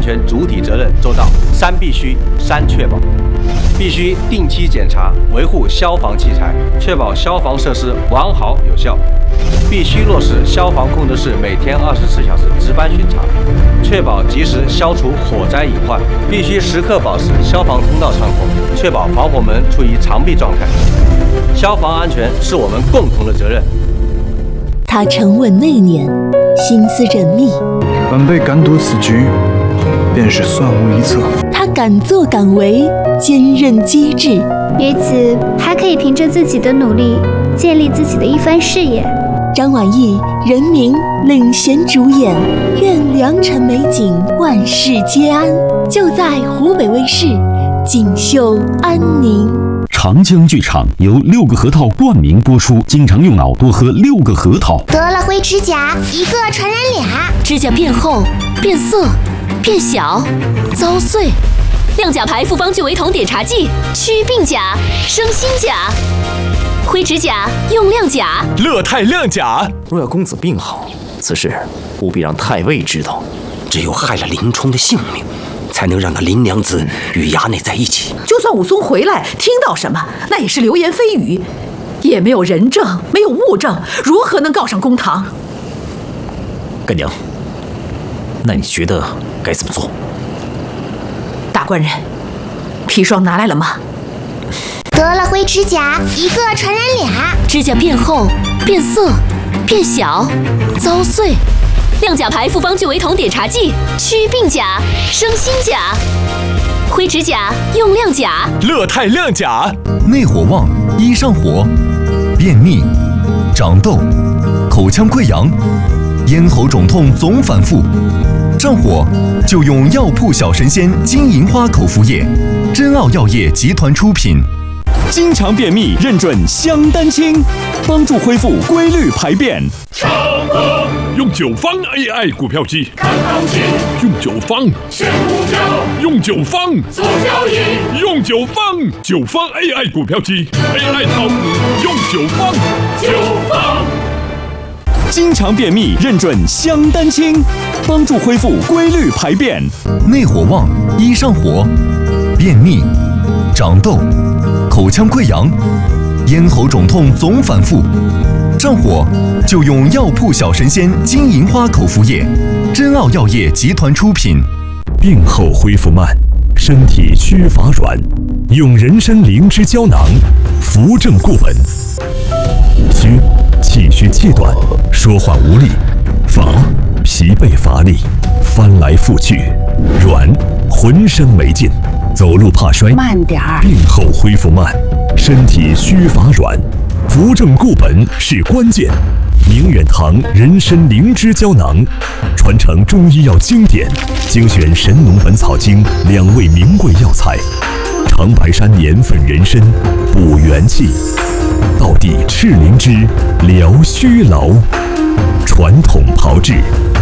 全主体责任周到。3必须，3确保。必须定期检查，维护消防器材，确保消防设施完好有效。必须落实消防控制室每天24小时值班巡查，确保及时消除火灾隐患。必须时刻保持消防通道畅通，确保防火门处于常闭状态。消防安全是我们共同的责任。 他沉稳内敛，心思缜密， 本辈敢赌此局，便是算无一策。 他敢作敢为，坚韧机智。 于此还可以凭着自己的努力，建立自己的一番事业。 张晚意、任明领衔主演，愿良辰美景万事皆安，就在湖北卫视锦绣安宁。 长江剧场由6个核桃冠名播出，经常用脑多喝6个核桃。 得了灰指甲，一个传染俩。 指甲变厚、变色、变小、遭碎。亮甲牌复方聚维酮碘茶剂，祛病甲，生新甲。灰指甲用亮甲， 乐泰亮甲。 若要公子病好，此事务必让太尉知道。只有害了林冲的性命，才能让那林娘子与衙内在一起。 就算武松回来听到什么，那也是流言蜚语，也没有人证，没有物证，如何能告上公堂？ 干娘，那你觉得该怎么做？ 大官人，砒霜拿来了吗？ 得了灰指甲，一个传染俩。 指甲变厚、变色、变小、遭碎。亮甲牌复方聚维酮碘茶剂，祛病甲，生新甲。灰指甲用亮甲， 乐泰亮甲。 内火旺，一上火，便秘、长痘、口腔溃疡、咽喉肿痛总反复。上火就用药铺小神仙金银花口服液，真奥药业集团出品。 经常便秘认准香丹清，帮助恢复规律排便。 长歌用9方 AI 股票机看行情，用9方选股票，用9方做交易，用9方AI 股票机 AI 炒股用9方。 经常便秘认准香丹清，帮助恢复规律排便。 内火旺，一上火，便秘、长痘、口腔溃疡、咽喉肿痛总反复。上火就用药铺小神仙金银花口服液，真奥药业集团出品。 病后恢复慢，身体虚乏软，用人参灵芝胶囊，扶正固本。虚，气虚气短，说话无力；乏，疲惫乏力，翻来覆去；软，浑身没劲，走路怕摔。 慢点儿。 病后恢复慢，身体虚乏软，扶正固本是关键。明远堂人参灵芝胶囊，传承中医药经典，精选《神农本草经》2味名贵药材，长白山年份人参补元气，道地赤灵芝疗虚劳，传统炮制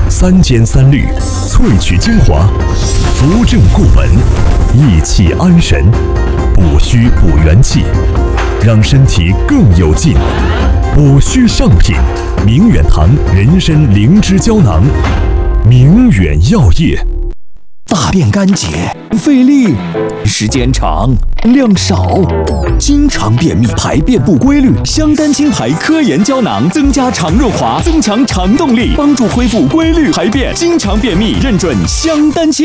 3煎3滤，萃取精华，扶正固本，益气安神，补虚补元气，让身体更有劲。补虚上品，明远堂人参灵芝胶囊，明远药业。 大便干结，费力，时间长，量少，经常便秘，排便不规律。香丹清牌科研胶囊增加肠润滑，增强肠动力，帮助恢复规律排便。经常便秘认准香丹清。